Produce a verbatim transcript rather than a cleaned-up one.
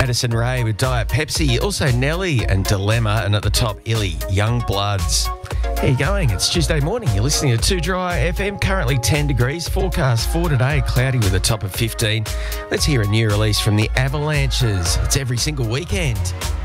Addison Rae with Diet Pepsi. Also Nelly and Dilemma. And at the top, Illy, Young Bloods. How you going? It's Tuesday morning. You're listening to Too Dry F M. Currently ten degrees. Forecast for today, cloudy with a top of fifteen. Let's hear a new release from the Avalanches. It's every single weekend.